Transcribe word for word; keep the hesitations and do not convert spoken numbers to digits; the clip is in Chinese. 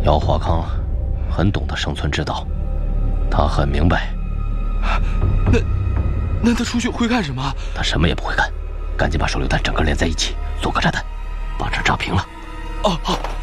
姚华康很懂得生存之道，他很明白。 那那他出去会干什么？ 他什么也不会干，赶紧把手榴弹整个连在一起，做个炸弹，把这炸平了。 哦好。